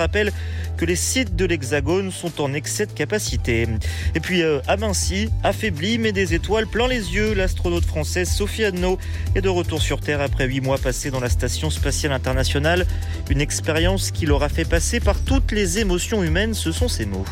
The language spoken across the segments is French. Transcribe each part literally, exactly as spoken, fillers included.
rappelle que les sites de l'Hexagone sont en excès de capacité. Et puis euh, à Vinci, affaibli mais des étoiles plein les yeux, l'astronaute française Sophie Anneau est de retour sur Terre après huit mois passés dans la Station spatiale internationale. Une expérience qui l'aura fait passer par toutes les émotions humaines, ce sont ses mots.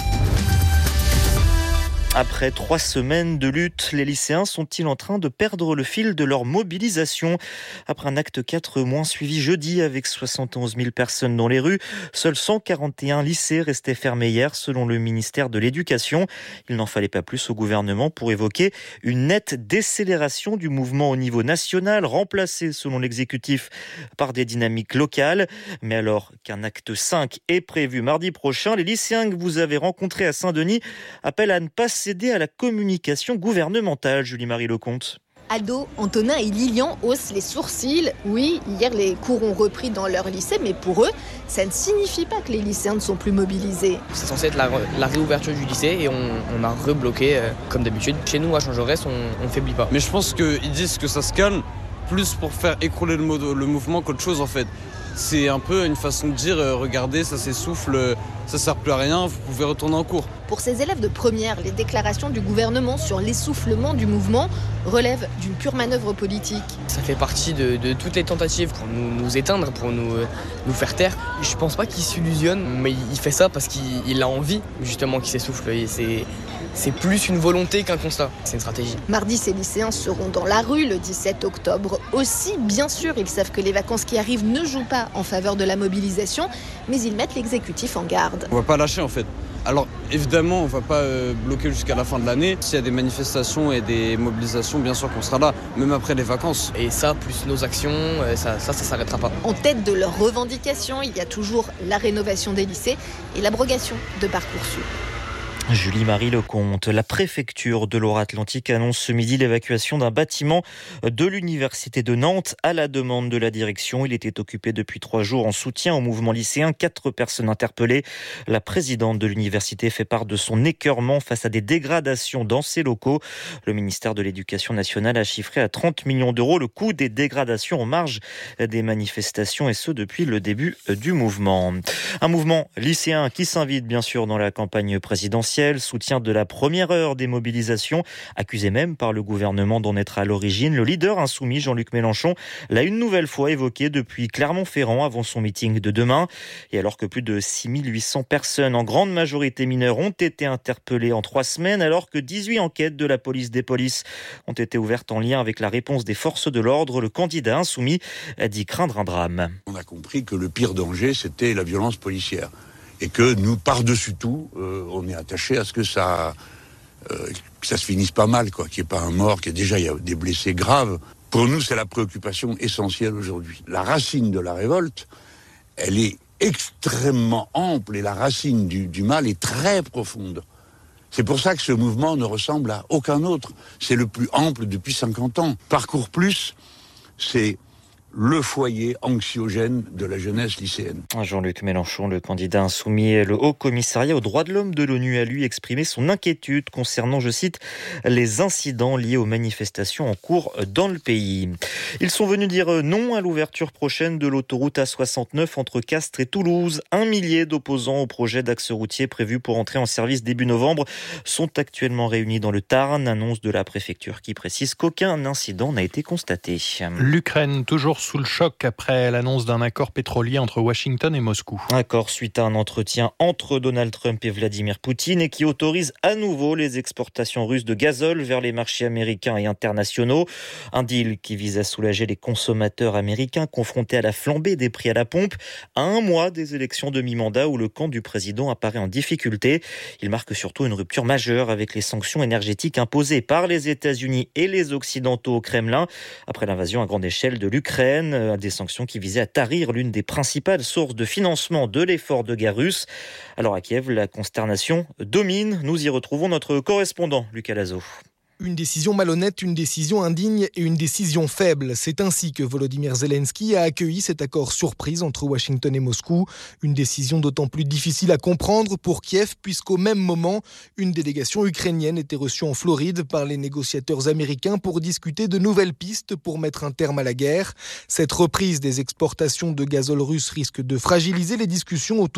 Après trois semaines de lutte, les lycéens sont-ils en train de perdre le fil de leur mobilisation ? Après un acte quatre moins suivi jeudi avec soixante et onze mille personnes dans les rues, seuls cent quarante et un lycées restaient fermés hier selon le ministère de l'Éducation. Il n'en fallait pas plus au gouvernement pour évoquer une nette décélération du mouvement au niveau national, remplacé selon l'exécutif par des dynamiques locales. Mais alors qu'un acte cinq est prévu mardi prochain, les lycéens que vous avez rencontrés à Saint-Denis appellent à ne pas céder à la communication gouvernementale, Julie-Marie Lecomte. Ado, Antonin et Lilian haussent les sourcils. Oui, hier les cours ont repris dans leur lycée, mais pour eux, ça ne signifie pas que les lycéens ne sont plus mobilisés. C'est censé être la, la réouverture du lycée et on, on a rebloqué euh, comme d'habitude. Chez nous, à Jean Jaurès, on ne faiblit pas. Mais je pense qu'ils disent que ça se calme plus pour faire écrouler le, mot, le mouvement qu'autre chose en fait. C'est un peu une façon de dire, euh, regardez, ça s'essouffle, euh, ça sert plus à rien, vous pouvez retourner en cours. Pour ces élèves de première, les déclarations du gouvernement sur l'essoufflement du mouvement relèvent d'une pure manœuvre politique. Ça fait partie de, de toutes les tentatives pour nous, nous éteindre, pour nous, euh, nous faire taire. Je pense pas qu'il s'illusionne, mais il fait ça parce qu'il il a envie justement qu'il s'essouffle. Et c'est, c'est plus une volonté qu'un constat, c'est une stratégie. Mardi, ces lycéens seront dans la rue le dix-sept octobre. Aussi, bien sûr, ils savent que les vacances qui arrivent ne jouent pas en faveur de la mobilisation, mais ils mettent l'exécutif en garde. On va pas lâcher en fait. Alors évidemment, on ne va pas euh, bloquer jusqu'à la fin de l'année. S'il y a des manifestations et des mobilisations, bien sûr qu'on sera là, même après les vacances. Et ça, plus nos actions, euh, ça, ça, ça s'arrêtera pas. En tête de leurs revendications, il y a toujours la rénovation des lycées et l'abrogation de Parcoursup. Julie-Marie Lecomte, la préfecture de Loire-Atlantique annonce ce midi l'évacuation d'un bâtiment de l'université de Nantes à la demande de la direction. Il était occupé depuis trois jours en soutien au mouvement lycéen. Quatre personnes interpellées. La présidente de l'université fait part de son écœurement face à des dégradations dans ses locaux. Le ministère de l'Éducation nationale a chiffré à trente millions d'euros le coût des dégradations en marge des manifestations et ce depuis le début du mouvement. Un mouvement lycéen qui s'invite bien sûr dans la campagne présidentielle. Soutien de la première heure des mobilisations, accusé même par le gouvernement d'en être à l'origine. Le leader insoumis Jean-Luc Mélenchon l'a une nouvelle fois évoqué depuis Clermont-Ferrand avant son meeting de demain. Et alors que plus de six mille huit cents personnes, en grande majorité mineures, ont été interpellées en trois semaines, alors que dix-huit enquêtes de la police des polices ont été ouvertes en lien avec la réponse des forces de l'ordre, le candidat insoumis a dit craindre un drame. On a compris que le pire danger, c'était la violence policière. Et que nous, par-dessus tout, euh, on est attaché à ce que ça, euh, que ça se finisse pas mal, quoi, qu'il n'y ait pas un mort, qu'il y ait déjà il y a des blessés graves. Pour nous, c'est la préoccupation essentielle aujourd'hui. La racine de la révolte, elle est extrêmement ample et la racine du, du mal est très profonde. C'est pour ça que ce mouvement ne ressemble à aucun autre. C'est le plus ample depuis cinquante ans. Parcours Plus, c'est le foyer anxiogène de la jeunesse lycéenne. Jean-Luc Mélenchon, le candidat insoumis, le Haut Commissariat aux droits de l'homme de l'ONU a lui exprimé son inquiétude concernant, je cite, les incidents liés aux manifestations en cours dans le pays. Ils sont venus dire non à l'ouverture prochaine de l'autoroute A soixante-neuf entre Castres et Toulouse. Un millier d'opposants au projet d'axe routier prévu pour entrer en service début novembre sont actuellement réunis dans le Tarn. Annonce de la préfecture qui précise qu'aucun incident n'a été constaté. L'Ukraine, toujours sous le choc après l'annonce d'un accord pétrolier entre Washington et Moscou. Accord suite à un entretien entre Donald Trump et Vladimir Poutine et qui autorise à nouveau les exportations russes de gazole vers les marchés américains et internationaux. Un deal qui vise à soulager les consommateurs américains confrontés à la flambée des prix à la pompe à un mois des élections de mi-mandat où le camp du président apparaît en difficulté. Il marque surtout une rupture majeure avec les sanctions énergétiques imposées par les États-Unis et les Occidentaux au Kremlin après l'invasion à grande échelle de l'Ukraine. Des sanctions qui visaient à tarir l'une des principales sources de financement de l'effort de guerre russe. Alors à Kiev, la consternation domine. Nous y retrouvons notre correspondant, Lucas Lazo. Une décision malhonnête, une décision indigne et une décision faible. C'est ainsi que Volodymyr Zelensky a accueilli cet accord surprise entre Washington et Moscou. Une décision d'autant plus difficile à comprendre pour Kiev puisqu'au même moment, une délégation ukrainienne était reçue en Floride par les négociateurs américains pour discuter de nouvelles pistes pour mettre un terme à la guerre. Cette reprise des exportations de gazole russe risque de fragiliser les discussions autour